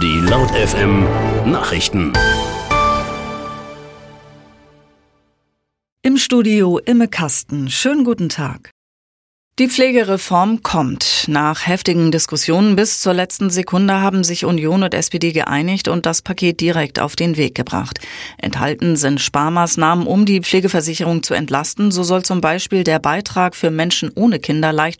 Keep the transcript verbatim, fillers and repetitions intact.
Die Laut F M Nachrichten. Im Studio Imme Kasten. Schönen guten Tag. Die Pflegereform kommt. Nach heftigen Diskussionen bis zur letzten Sekunde haben sich Union und S P D geeinigt und das Paket direkt auf den Weg gebracht. Enthalten sind Sparmaßnahmen, um die Pflegeversicherung zu entlasten. So soll zum Beispiel der Beitrag für Menschen ohne Kinder leicht